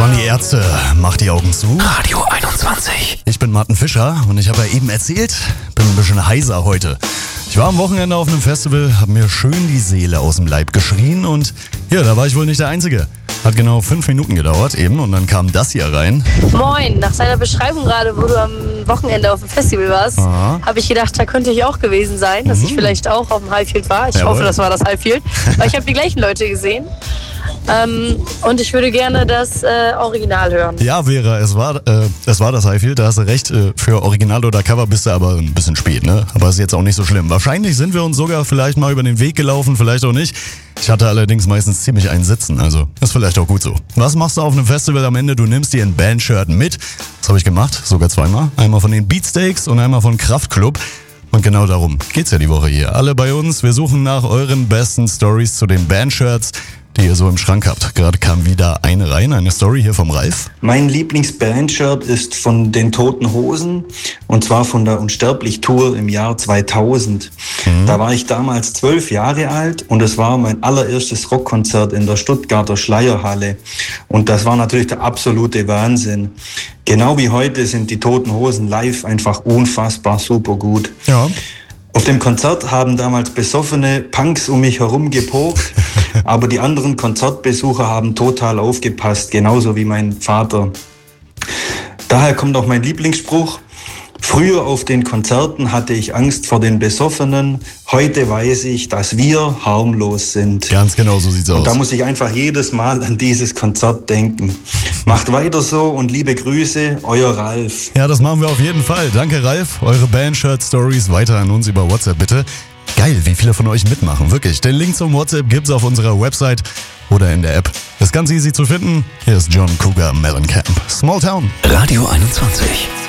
waren die Ärzte. Macht die Augen zu. Radio 21. Ich bin Martin Fischer und ich habe ja eben erzählt, bin ein bisschen heiser heute. Ich war am Wochenende auf einem Festival, habe mir schön die Seele aus dem Leib geschrien und ja, da war ich wohl nicht der Einzige. Hat genau 5 Minuten gedauert eben und dann kam das hier rein. Moin, nach seiner Beschreibung gerade, wo du am Wochenende auf dem Festival warst, habe ich gedacht, da könnte ich auch gewesen sein, dass ich vielleicht auch auf dem Highfield war. Ich hoffe, das war das Highfield, weil ich habe die gleichen Leute gesehen. Und ich würde gerne das Original hören. Ja, Vera, es war das Highfield, da hast du recht. Für Original oder Cover bist du aber ein bisschen spät, ne? Aber ist jetzt auch nicht so schlimm. Wahrscheinlich sind wir uns sogar vielleicht mal über den Weg gelaufen, vielleicht auch nicht. Ich hatte allerdings meistens ziemlich einen Sitzen, also ist vielleicht auch gut so. Was machst du auf einem Festival am Ende? Du nimmst dir ein Bandshirt mit. Das habe ich gemacht, sogar zweimal. Einmal von den Beatsteaks und einmal von Kraftklub. Und genau darum geht's ja die Woche hier. Alle bei uns, wir suchen nach euren besten Stories zu den Bandshirts, die ihr so im Schrank habt. Gerade kam wieder eine rein, eine Story hier vom Ralf. Mein Lieblingsbandshirt ist von den Toten Hosen und zwar von der Unsterblich-Tour im Jahr 2000. Da war ich damals 12 Jahre alt und es war mein allererstes Rockkonzert in der Stuttgarter Schleierhalle. Und das war natürlich der absolute Wahnsinn. Genau wie heute sind die Toten Hosen live einfach unfassbar super gut. Ja. Auf dem Konzert haben damals besoffene Punks um mich herum gepokt, aber die anderen Konzertbesucher haben total aufgepasst, genauso wie mein Vater. Daher kommt auch mein Lieblingsspruch: Früher auf den Konzerten hatte ich Angst vor den Besoffenen, heute weiß ich, dass wir harmlos sind. Ganz genau, so sieht's aus. Und da muss ich einfach jedes Mal an dieses Konzert denken. Macht weiter so und liebe Grüße, euer Ralf. Ja, das machen wir auf jeden Fall. Danke, Ralf. Eure Bandshirt-Stories weiter an uns über WhatsApp, bitte. Geil, wie viele von euch mitmachen, wirklich. Den Link zum WhatsApp gibt's auf unserer Website oder in der App. Ist ganz easy zu finden. Hier ist John Cougar Mellencamp. Small Town. Radio 21.